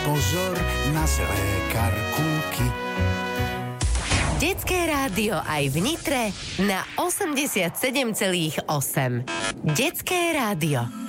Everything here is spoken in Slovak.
pozor na zlé karkulky. Detské rádio aj v Nitre na 87,8. Detské rádio.